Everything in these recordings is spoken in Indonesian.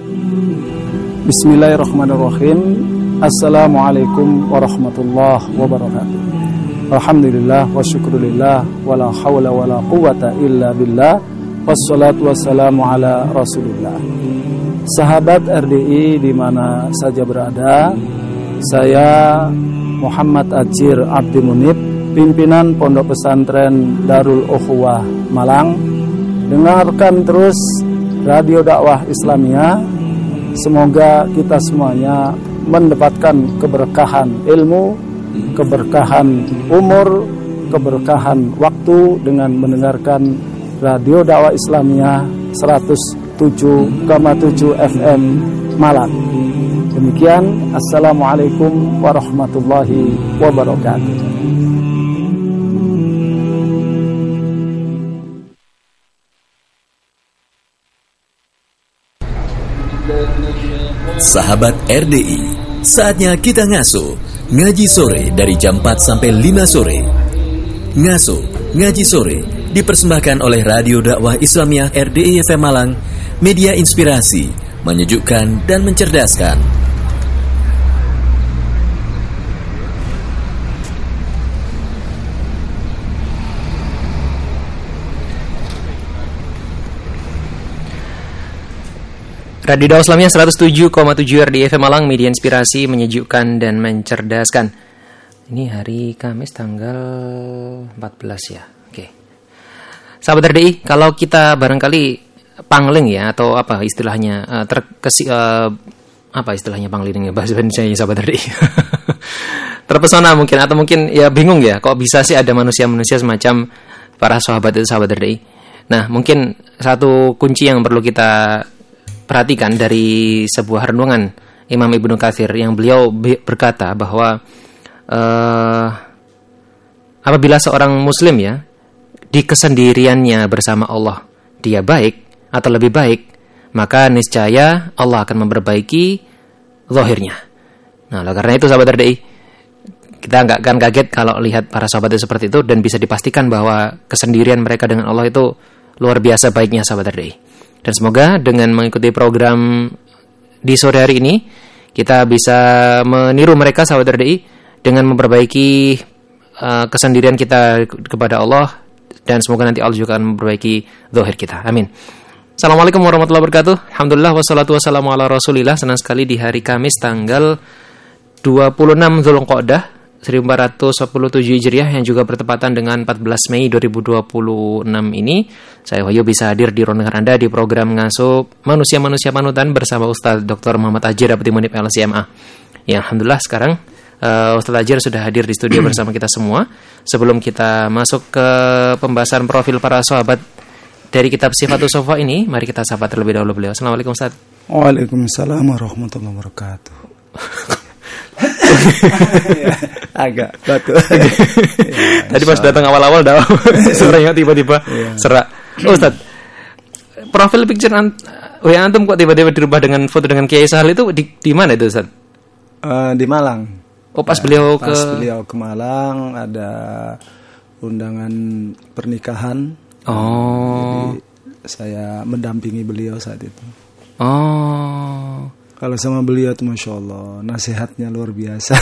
Bismillahirrahmanirrahim. Assalamualaikum warahmatullahi wabarakatuh. Alhamdulillah wa syukurillah wa la hawla wa la quwata illa billah. Wassalatu wassalamu ala rasulillah. Sahabat RDI di mana saja berada, saya Muhammad Ajir Abdi Munib, pimpinan Pondok Pesantren Darul Ukhuwah Malang. Dengarkan terus Radio Dakwah Islamiyah. Semoga kita semuanya mendapatkan keberkahan ilmu, keberkahan umur, keberkahan waktu dengan mendengarkan Radio Dakwah Islamiyah 107,7 FM Malang. Demikian, Assalamualaikum warahmatullahi wabarakatuh. Sahabat RDI, saatnya kita ngaji sore dari jam 4 sampai 5 sore. Ngaji sore dipersembahkan oleh Radio Dakwah Islamiyah RDI FM Malang, media inspirasi, menyejukkan dan mencerdaskan. Radio Dakwah Islamiyah 107,7 RDI FM Malang, media inspirasi, menyejukkan dan mencerdaskan. Ini hari Kamis tanggal 14 ya. Oke. Sahabat RDI, kalau kita barangkali pangling ya, atau apa istilahnya, apa istilahnya pangling ya, bahasa Indonesia sahabat RDI. Terpesona mungkin, atau mungkin ya bingung ya, kok bisa sih ada manusia-manusia semacam para sahabat itu, sahabat RDI. Nah, mungkin satu kunci yang perlu kita perhatikan dari sebuah renungan Imam Ibnu Katsir yang beliau berkata bahwa apabila seorang muslim ya di kesendiriannya bersama Allah dia baik atau lebih baik, maka niscaya Allah akan memperbaiki zahirnya. Nah, karena itu sahabat RDI, kita nggak akan kaget kalau lihat para sahabat itu seperti itu, dan bisa dipastikan bahwa kesendirian mereka dengan Allah itu luar biasa baiknya sahabat RDI. Dan semoga dengan mengikuti program di sore hari ini, kita bisa meniru mereka sahabat RDI dengan memperbaiki kesendirian kita kepada Allah, dan semoga nanti Allah juga akan memperbaiki zahir kita. Amin. Assalamualaikum warahmatullahi wabarakatuh. Alhamdulillah wassalatu wassalamu ala rasulillah. Senang sekali di hari Kamis tanggal 26 Dzulqa'dah 1447 Hijriah yang juga bertepatan dengan 14 Mei 2026 ini, saya Wahyu bisa hadir di ruangan Anda di program Ngasuh Manusia-Manusia Panutan bersama Ustaz Dr. Muhammad Ajir Abdi Munib LCMA. Ya, alhamdulillah sekarang Ustaz Ajir sudah hadir di studio bersama kita semua. Sebelum kita masuk ke pembahasan profil para sahabat dari kitab Sifatus Sofa ini, mari kita sapa terlebih dahulu beliau. Assalamualaikum Ustaz. Waalaikumsalam warahmatullahi wabarakatuh. Agak batuk. Tadi pas datang awal-awal dah suaranya tiba-tiba serak. Ustaz, profil picture antum kok tiba-tiba dirubah dengan foto dengan Kiai Sahal itu di mana itu Ustaz? Di Malang. Oh, pas beliau ke Malang ada undangan pernikahan. Oh. Jadi saya mendampingi beliau saat itu. Oh. Kalau sama beliau tuh Masya Allah, nasihatnya luar biasa.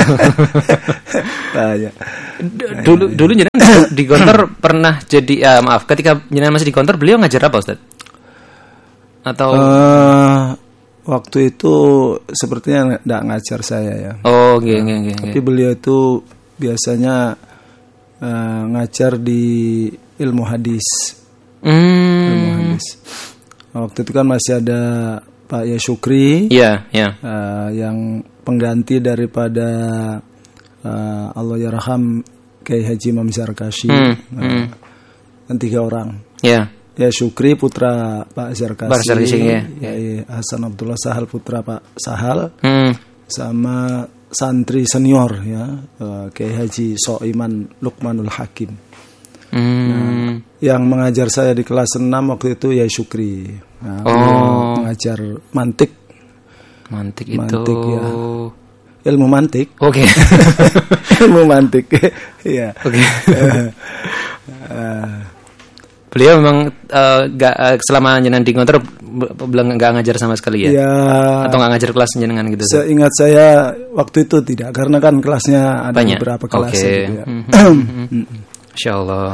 Dulu jenengan di Gontor pernah jadi, ketika jenengan masih di Gontor, beliau ngajar apa Ustaz? Atau waktu itu sepertinya tidak ngajar saya ya. Oh, okay. Tapi beliau itu biasanya ngajar di ilmu hadis. Ilmu hadis. Waktu itu kan masih ada Pak Syukri, yang pengganti daripada Allah yarham Kiai Haji Imam Zarkashi, kan 3 orang. Ya Syukri putra Pak Zarkashi, Hasan Abdullah Sahal putra Pak Sahal, sama santri senior ya Kiai Haji Soiman Lukmanul Hakim. Nah, yang mengajar saya di kelas 6 waktu itu Syukri. Mengajar mantik itu ya. Ilmu mantik. Oke. Ilmu mantik. Iya. Oke. Beliau memang selama jenengan di ngontor belum nggak ngajar sama sekali ya? Ya. Atau nggak ngajar kelas jenengan gitu? Seingat saya waktu itu tidak, karena kan kelasnya ada banyak. Beberapa kelas. Oke. Gitu ya. Insya Allah.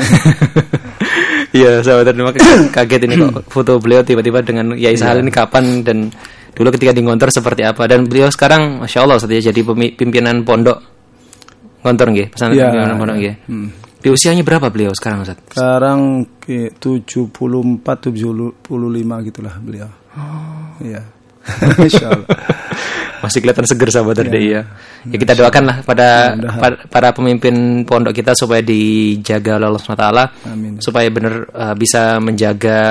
Iya, sahabat terima kaget ini kok foto beliau tiba-tiba dengan Yai Sahal ini kapan, dan dulu ketika di ngontor seperti apa, dan beliau sekarang Masya Allah setia jadi pimpinan pondok ngontor nggih, pimpinan pondok nggih. Di usianya berapa beliau sekarang, Ustaz? Sekarang 74 75 gitulah beliau. Iya. Masyaallah. Masih kelihatan seger sahabat RDI ya. Ya kita doakanlah pada para pemimpin pondok kita supaya dijaga oleh Allah SWT, supaya benar bisa menjaga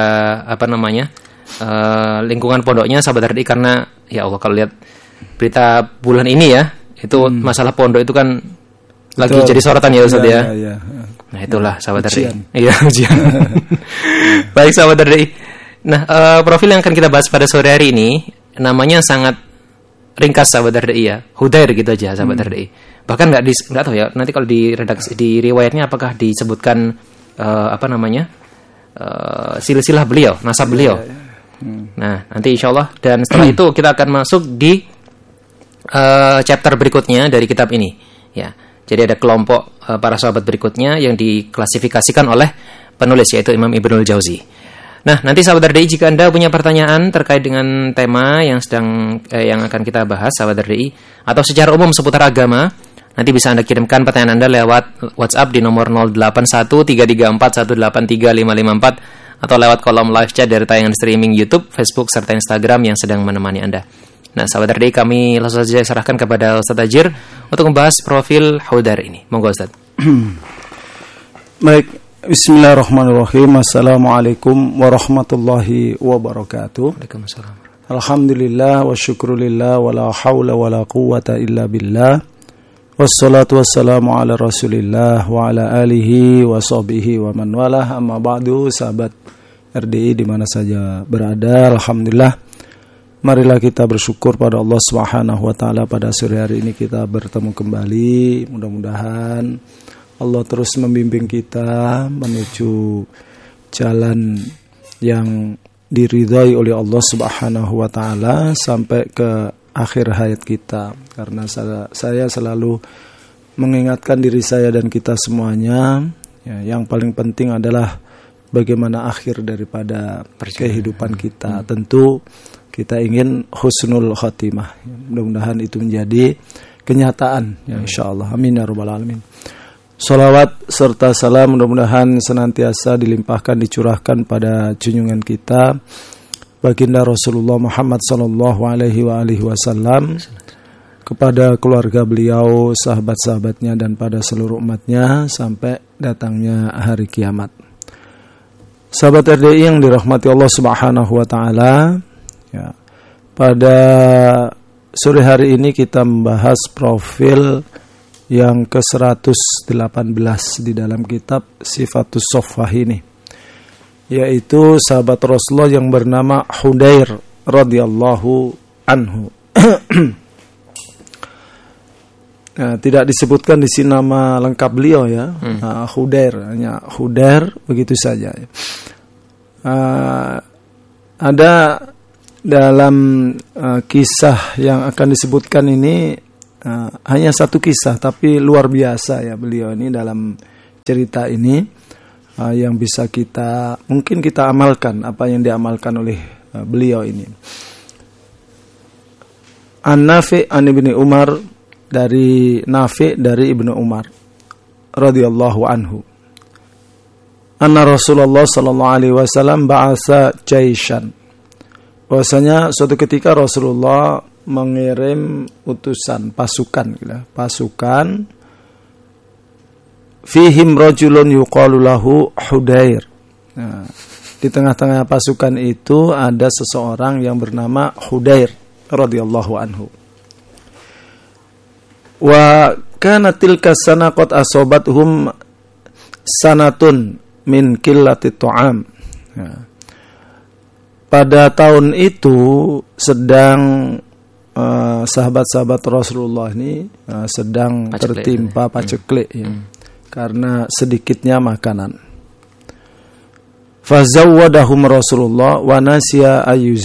lingkungan pondoknya sahabat RDI, karena ya Allah kalau lihat berita bulan ini ya, itu masalah pondok itu kan lagi jadi sorotan ya Ustaz ya. Nah itulah sahabat RDI. Iya, ujian. Baik sahabat RDI. Nah, profil yang akan kita bahas pada sore hari ini namanya sangat ringkas sahabat RDI ya, Hudair gitu aja sahabat RDI. Bahkan nggak tahu ya nanti kalau di redaksi di riwayatnya apakah disebutkan silsilah beliau, nasab beliau. Nah nanti insyaallah, dan setelah itu kita akan masuk di chapter berikutnya dari kitab ini ya. Jadi ada kelompok para sahabat berikutnya yang diklasifikasikan oleh penulis, yaitu Imam Ibnul Jauzi. Nah, nanti sahabat RDI, jika Anda punya pertanyaan terkait dengan tema yang yang akan kita bahas sahabat RDI, atau secara umum seputar agama, nanti bisa Anda kirimkan pertanyaan Anda lewat WhatsApp di nomor 081334183554 atau lewat kolom live chat dari tayangan streaming YouTube, Facebook serta Instagram yang sedang menemani Anda. Nah, sahabat RDI, kami langsung saja serahkan kepada Ustaz Tajir untuk membahas profil Hudair ini. Monggo Ustaz. Baik. Bismillahirrahmanirrahim. Assalamualaikum warahmatullahi wabarakatuh. Waalaikumsalam. Alhamdulillah wa syukrulillah wa la hawla wa la quwwata illa billah. Wassalatu wassalamu ala rasulillah wa ala alihi wa sahbihi wa man walah. Amma ba'du, sahabat RDI di mana saja berada, alhamdulillah, marilah kita bersyukur pada Allah Subhanahu wa taala pada sore hari ini kita bertemu kembali. Mudah-mudahan Allah terus membimbing kita menuju jalan yang diridhai oleh Allah Subhanahu wa taala sampai ke akhir hayat kita. Karena saya selalu mengingatkan diri saya dan kita semuanya, ya, yang paling penting adalah bagaimana akhir daripada kehidupan kita. Tentu kita ingin husnul khatimah. Mudah-mudahan itu menjadi kenyataan, ya insyaallah. Amin ya rabbal alamin. Salawat serta salam mudah-mudahan senantiasa dilimpahkan, dicurahkan pada junjungan kita baginda Rasulullah Muhammad sallallahu alaihi wasallam, kepada keluarga beliau, sahabat-sahabatnya, dan pada seluruh umatnya sampai datangnya hari kiamat. Sahabat RDI yang dirahmati Allah Subhanahu wa taala, ya, pada sore hari ini kita membahas profil yang ke-118 di dalam kitab Sifatus Soffah ini, yaitu sahabat Rasulullah yang bernama Hudair radhiyallahu anhu. Nah, tidak disebutkan di sini nama lengkap beliau ya. Hudair, hanya Hudair begitu saja. Ada dalam kisah yang akan disebutkan ini, hanya satu kisah tapi luar biasa ya beliau ini dalam cerita ini, yang bisa mungkin kita amalkan apa yang diamalkan oleh beliau ini. An-Nafi' an Ibni Umar, dari Nafi' dari Ibnu Umar radhiyallahu anhu, anna Rasulullah sallallahu alaihi wasallam ba'atsa jaishan, bahwasanya suatu ketika Rasulullah mengirim utusan pasukan fihim rajulun yuqalu lahu Hudair. Nah, di tengah-tengah pasukan itu ada seseorang yang bernama Hudair radhiyallahu anhu. Wa kana tilka sana qad asabathum sanatun min qillati ta'am. Nah, pada tahun itu sedang sahabat-sahabat Rasulullah ini sedang tertimpa paceklik ya, karena sedikitnya makanan. Fazawwadahum Rasulullah wa nasiya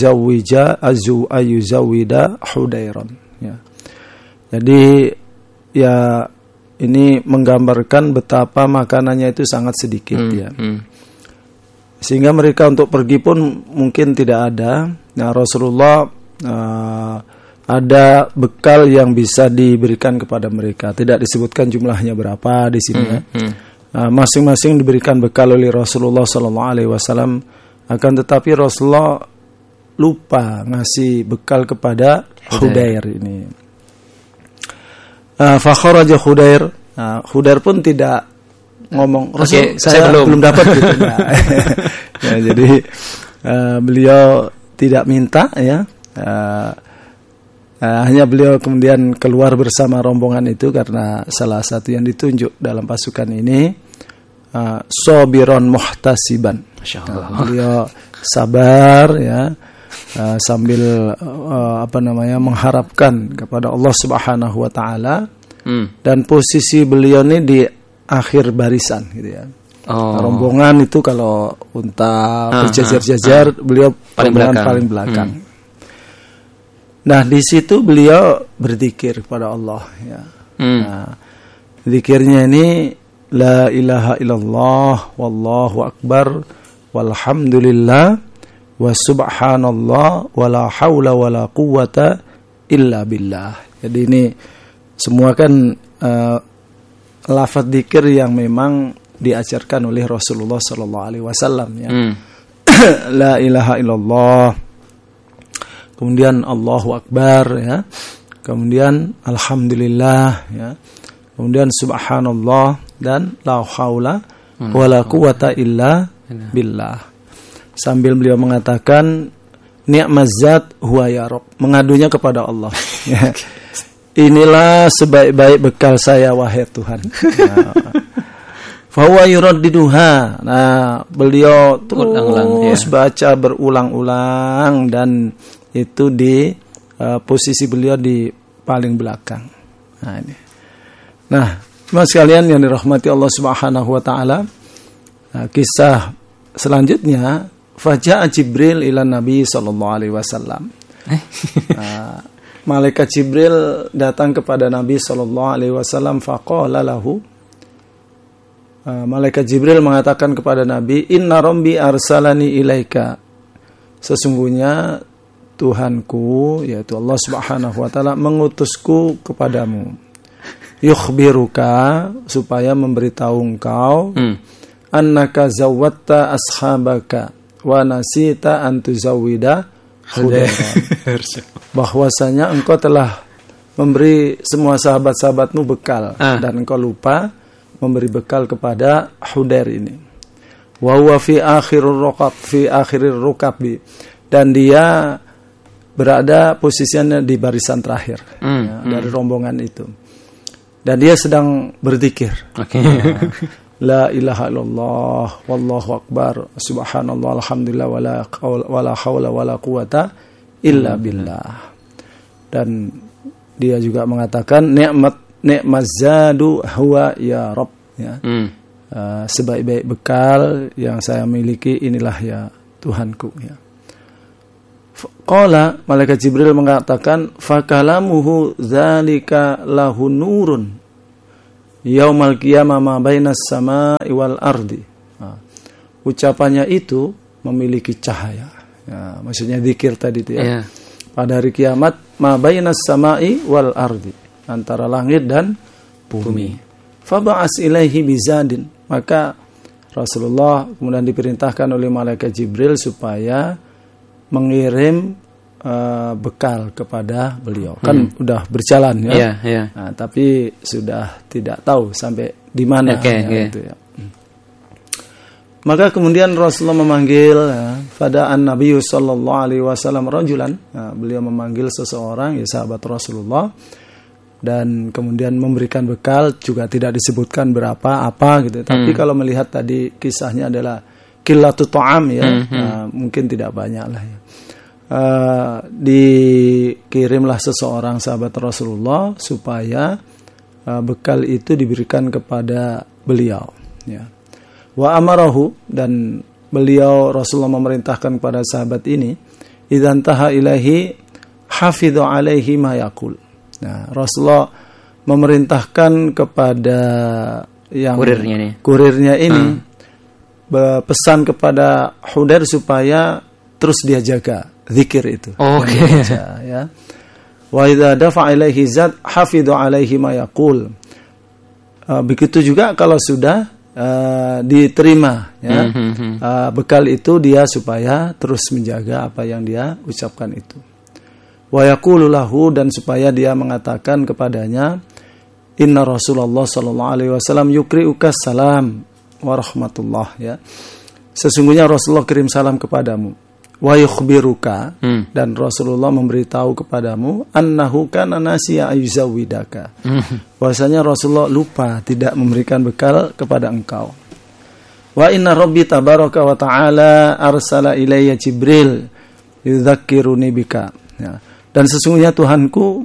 ayuzawwida Hudairan. Ya. Jadi ya ini menggambarkan betapa makanannya itu sangat sedikit ya. Sehingga mereka untuk pergi pun mungkin tidak ada. Nah, Rasulullah ada bekal yang bisa diberikan kepada mereka. Tidak disebutkan jumlahnya berapa di sini ya. Masing-masing diberikan bekal oleh Rasulullah SAW. Akan tetapi Rasulullah lupa ngasih bekal kepada Hudair ini. Fakharaja Hudair. Hudair pun tidak ngomong, Rasul, saya belum dapat gitu. Ya, jadi beliau tidak minta ya. Hanya beliau kemudian keluar bersama rombongan itu karena salah satu yang ditunjuk dalam pasukan ini sobiron muhtasiban. Masya Allah. Beliau sabar ya, sambil mengharapkan kepada Allah Subhanahu wa taala. Dan posisi beliau ini di akhir barisan gitu ya. Rombongan itu kalau unta berjajar-jajar, beliau paling belakang. Nah, di situ beliau berzikir kepada Allah ya. Nah, zikirnya ini la ilaha illallah wallahu akbar walhamdulillah wa subhanallah wala haula wala quwata illa billah. Jadi ini semua kan lafaz zikir yang memang diajarkan oleh Rasulullah sallallahu alaihi wasallam ya. La ilaha illallah, kemudian Allahu akbar ya, kemudian alhamdulillah ya, kemudian subhanallah dan la haula wala quwata illa billah. Sambil beliau mengatakan ni'maz zat huwa ya Rabb, mengadunya kepada Allah. Ya. Inilah sebaik-baik bekal saya wahai Tuhan. Fa huwa yuraddiduha. Nah, beliau terus baca berulang-ulang dan itu di posisi beliau di paling belakang. Nah, ini. Nah, teman sekalian yang dirahmati Allah Subhanahu wa taala, kisah selanjutnya faja'a Jibril ila Nabi sallallahu alaihi wasallam. Malaikat Jibril datang kepada Nabi sallallahu alaihi wasallam faqala lahu. Malaikat Jibril mengatakan kepada Nabi, "Inna rabbi arsalani ilaika." Sesungguhnya Tuhanku, yaitu Allah Subhanahu wa taala, mengutusku kepadamu. Yukhbiruka, supaya memberitahu engkau, annaka zawwatta ashabaka wa nasita an tuzawwida Hudairan. Bahwasanya engkau telah memberi semua sahabat-sahabatmu bekal dan engkau lupa memberi bekal kepada Hudair ini. Wa huwa fi akhirir rukab, dan dia berada posisinya di barisan terakhir dari rombongan itu. Dan dia sedang berzikir. La ilaha illallah wallahu akbar subhanallah alhamdulillah wala haula wala quwata illa billah. Dan dia juga mengatakan ni'maz zadu huwa ya Rabb ya. Sebaik-baik bekal yang saya miliki inilah ya Tuhanku ya. Qala, malaikat Jibril mengatakan fakalamuhu dzalika lahu nurun yaumal qiyamah ma bainas samai wal ardi. Ucapannya itu memiliki cahaya. Ya, maksudnya zikir tadi itu ya. Pada hari kiamat ma bainas samai wal ardi, antara langit dan bumi. Faba'as ilaihi bizadin. Maka Rasulullah kemudian diperintahkan oleh malaikat Jibril supaya mengirim bekal kepada beliau. Kan udah berjalan ya. Nah, tapi sudah tidak tahu sampai di mana itu ya. Maka kemudian Rasulullah memanggil pada An-Nabi sallallahu alaihi wasallam rajulan. Nah, beliau memanggil seseorang ya sahabat Rasulullah dan kemudian memberikan bekal, juga tidak disebutkan berapa apa gitu. Tapi kalau melihat tadi kisahnya adalah qillatu ta'am ya. Mungkin tidak banyak lah ya. Dikirimlah seseorang sahabat Rasulullah supaya bekal itu diberikan kepada beliau ya. Wa amarahu, dan beliau Rasulullah memerintahkan kepada sahabat ini, idzan taha ilaihi hafidhu alaihi ma yaqul. Nah, Rasulullah memerintahkan kepada yang kurirnya ini pesan kepada Hudair supaya terus dia jaga zikir itu. Ya. Wa idza dafa ilaihi zat hafidhu alaihi ma yaqul. Begitu juga kalau sudah diterima ya, bekal itu dia supaya terus menjaga apa yang dia ucapkan itu. Wa yaqulu lahu, dan supaya dia mengatakan kepadanya, inna Rasulullah sallallahu alaihi wasallam yukri'uka salam wa rahmatullah, ya. Sesungguhnya Rasulullah kirim salam kepadamu. Wa yukhbiruka, dan Rasulullah memberitahu kepadamu, annahu kana nasiya ayuzawidaka. Bahwasanya Rasulullah lupa tidak memberikan bekal kepada engkau. Wa inna rabbi tabaraka wa ta'ala arsala ilayya Jibril yudzakkiruni bika. Ya. Dan sesungguhnya Tuhanku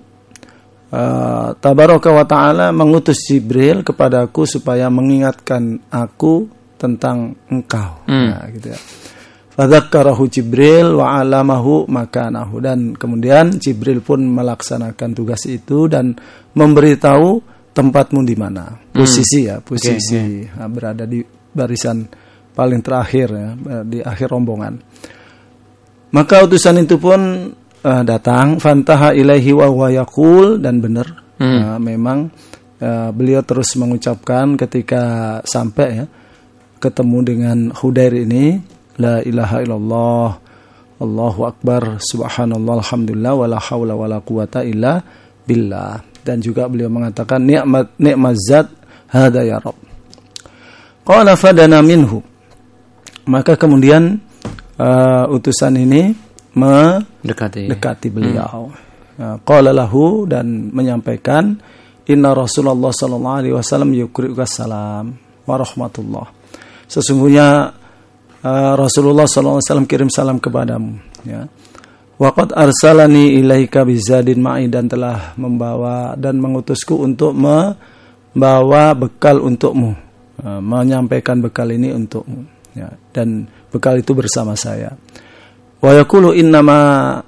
tabaraka wa ta'ala mengutus Jibril kepadaku supaya mengingatkan aku tentang engkau. Nah, gitu ya. Fadzakkarahu Jibril wa 'alamahu makanahu, dan kemudian Jibril pun melaksanakan tugas itu dan memberitahu tempatmu di mana, posisi berada di barisan paling terakhir ya, di akhir rombongan. Maka utusan itu pun datang, fantaha ilaihi wa huwa yaqul, dan benar memang beliau terus mengucapkan ketika sampai ya ketemu dengan Hudair ini, la ilaha illallah, Allahu akbar, subhanallah, alhamdulillah, wala haula wala quwata illa billah. Dan juga beliau mengatakan, ni'mat zat hada ya Rabb. Qala fadana minhu. Maka kemudian utusan ini mendekati beliau. Qala lahu, dan menyampaikan, inna Rasulullah sallallahu alaihi wasallam yukri'uka salam wa rahmatullah. Sesungguhnya Rasulullah SAW kirim salam kepadamu. Ya. Waqad arsalani ilaika bizadin ma'i, dan telah membawa dan mengutusku untuk membawa bekal untukmu, menyampaikan bekal ini untukmu. Ya. Dan bekal itu bersama saya. Wa yaqulu innama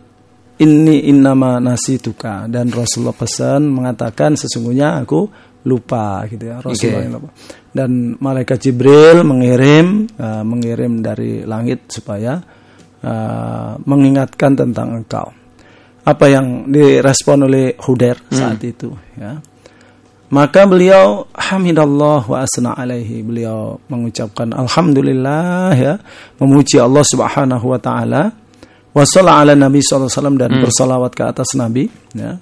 nasituka, dan Rasulullah pesan mengatakan sesungguhnya aku lupa, gitu ya, Rasulullah yang lupa. Dan malaikat Jibril mengirim dari langit supaya mengingatkan tentang engkau. Apa yang direspon oleh Hudair saat itu, ya. Maka beliau hamidallah wa asna alaihi, beliau mengucapkan alhamdulillah, ya, memuji Allah Subhanahu wa taala, wa shalla ala nabi sallallahu alaihi wasallam, dan bersalawat ke atas nabi, ya.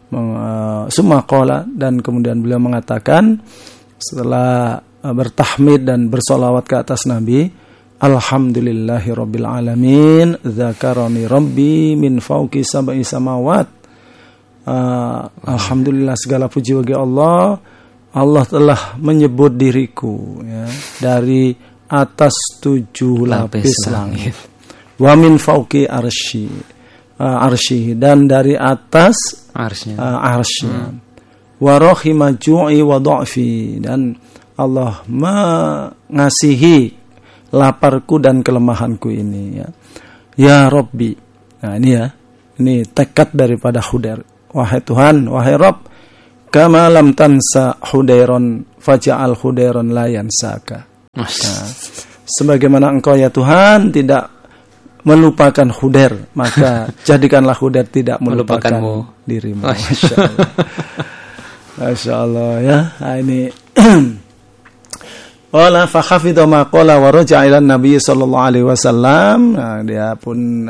Summa qala, dan kemudian beliau mengatakan setelah bertahmid dan bersolawat ke atas Nabi, alhamdulillahi rabbil alamin, dzakarani rabbi min fawqi sab'i samawat. Alhamdulillah, segala puji bagi Allah, Allah telah menyebut diriku, ya, dari atas 7 lapis langit. Wa min fawqi arsy, dan dari atas arsy-Nya. Wa rahima ju'i wa dha'fi, dan Allah mengasihi laparku dan kelemahanku ini, ya. Ya Rabbi. Nah, ini tekad daripada Hudair. Wahai Tuhan, wahai Rabb, kama lam tansa Hudairon faja'al Hudairon la yansaka. Nah, sebagaimana engkau ya Tuhan tidak melupakan Hudair, maka jadikanlah Hudair tidak melupakan dirimu. Masya Allah. Masya Allah, ya. Nah, ini wala fa khafidha ma qala wa raja'a ila Nabi sallallahu alaihi wasallam. Nah, dia pun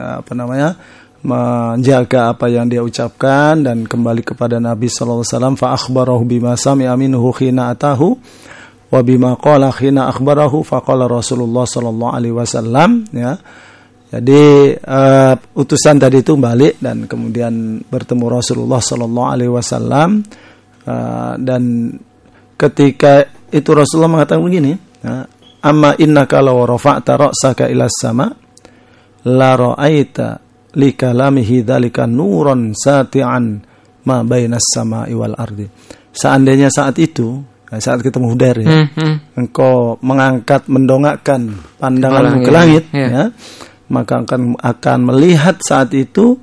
menjaga apa yang dia ucapkan dan kembali kepada Nabi sallallahu alaihi wasallam. Fa akhbarahu bima sami'a minhu khina atahu wa bima qala khina akhbarahu, fa qala Rasulullah sallallahu alaihi wasallam, ya. Jadi utusan tadi itu balik dan kemudian bertemu Rasulullah sallallahu alaihi wasallam, dan ketika itu Rasulullah mengatakan begini, amma innaka law rafa'ta ra'saka ila sama la ra'aita li kalamihi dzalika nuran sati'an ma bainas sama'i wal ardi. Seandainya saat itu saat ketemu Hudair ya, engkau mengangkat, mendongakkan pandanganmu ke langit, ya, maka akan melihat saat itu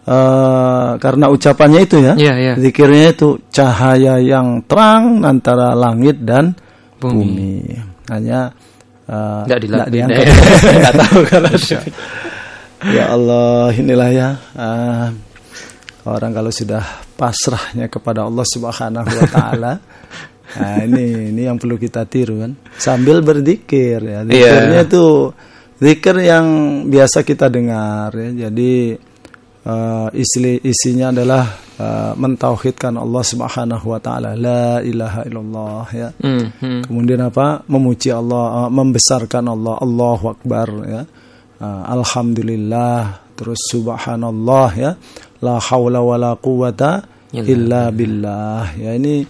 karena ucapannya itu ya, zikirnya itu cahaya yang terang antara langit dan bumi. Hanya tidak diangkat. Nggak tahu kalau ya Allah, inilah ya orang kalau sudah pasrahnya kepada Allah Subhanahu wa taala. Nah, ini yang perlu kita tiru kan, sambil berzikir ya. Zikirnya itu zikir yang biasa kita dengar ya. Jadi isinya adalah mentauhidkan Allah Subhanahu wa taala, la ilaha illallah ya. Kemudian apa? Memuji Allah, membesarkan Allah, Allahu akbar ya. Alhamdulillah, terus subhanallah ya. La haula wala quwata illa billah. Ya, ini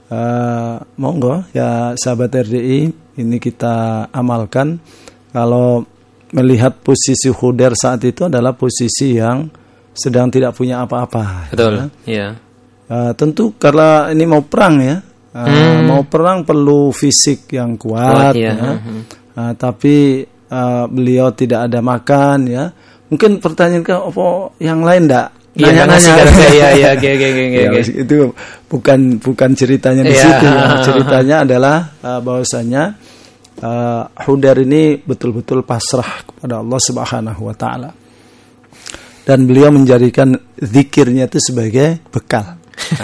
monggo ya sahabat RDI, ini kita amalkan. Kalau melihat posisi Hudair saat itu adalah posisi yang sedang tidak punya apa-apa. Betul. Ya. Tentu karena ini mau perang ya. Mau perang perlu fisik yang kuat ya. Tapi beliau tidak ada makan ya. Mungkin pertanyaan apa yang lain enggak? Nanya-nanya. Itu bukan ceritanya di situ. Ya. Ceritanya adalah bahwasanya Hudair ini betul-betul pasrah kepada Allah Subhanahu wa taala. Dan beliau menjadikan zikirnya itu sebagai bekal.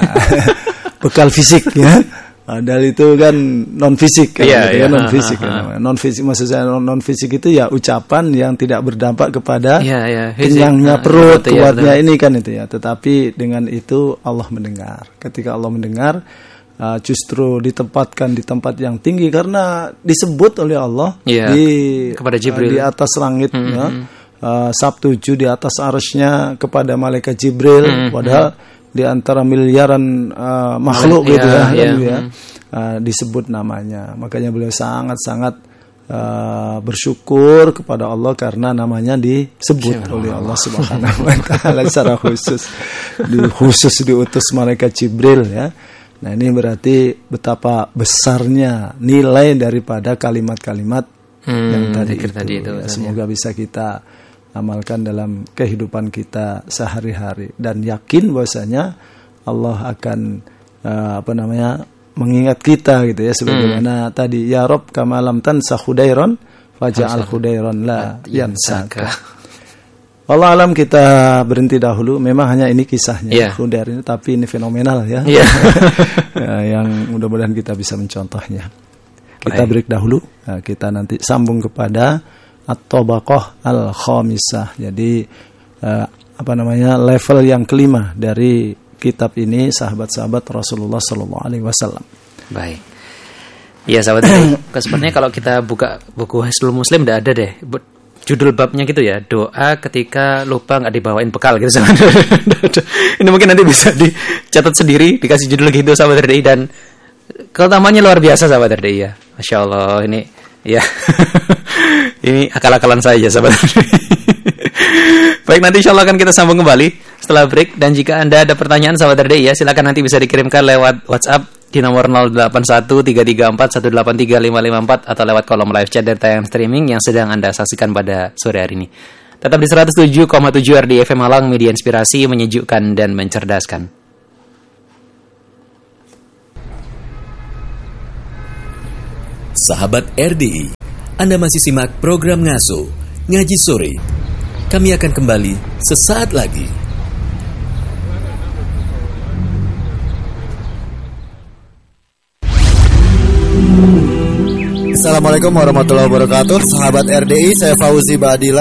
Bekal fisik ya. Padahal itu kan non fisik kan, non fisik. Non fisik maksud saya non fisik itu ya ucapan yang tidak berdampak kepada kenyangnya perut, kuatnya ini kan itu ya. Tetapi dengan itu Allah mendengar. Ketika Allah mendengar, justru ditempatkan di tempat yang tinggi karena disebut oleh Allah kepada Jibril di atas langit ya. Sabtu 7 di atas arsy-Nya kepada malaikat Jibril, padahal di antara miliaran makhluk gitu ya, disebut namanya. Makanya beliau sangat-sangat bersyukur kepada Allah karena namanya disebut oleh Allah Subhanahu wa taala secara khusus diutus malaikat Jibril ya. Nah, ini berarti betapa besarnya nilai daripada kalimat-kalimat yang tadi itu. Ya, semoga bisa kita amalkan dalam kehidupan kita sehari-hari dan yakin bahwasanya Allah akan mengingat kita gitu ya, sebagaimana tadi ya Rob kamalam tansa Hudairon faja'al Hudairon la yansaka. Allah alam, kita berhenti dahulu. Memang hanya ini kisahnya Hudair ini, tapi ini fenomenal ya. Yang mudah-mudahan kita bisa mencontohnya. Kita break dahulu. Nah, kita nanti sambung kepada At-Tabaqah Al-Khamisah. Jadi level yang kelima dari kitab ini, sahabat-sahabat Rasulullah sallallahu alaihi wasallam. Baik. Ya sahabat, sepertinya kalau kita buka buku Hisnul Muslim udah ada deh judul babnya gitu ya, doa ketika lupa nggak dibawain bekal gitu. Ini mungkin nanti bisa dicatat sendiri, dikasih judul gitu sahabat RDI, dan keutamaannya luar biasa sahabat RDI ya. Masya Allah, ini ya. Ini akal-akalan saja sahabat RDI. Baik, nanti insya Allah akan kita sambung kembali setelah break. Dan jika Anda ada pertanyaan sahabat RDI ya, silakan nanti bisa dikirimkan lewat WhatsApp di nomor 081334 atau lewat kolom live chat dan tayang streaming yang sedang Anda saksikan pada sore hari ini. Tetap di 107,7 RDI FM Malang, media inspirasi, menyejukkan dan mencerdaskan. Sahabat RDI, Anda masih simak program Ngaso, Ngaji Sore. Kami akan kembali sesaat lagi. Assalamualaikum warahmatullahi wabarakatuh. Sahabat RDI, saya Fauzi Badila.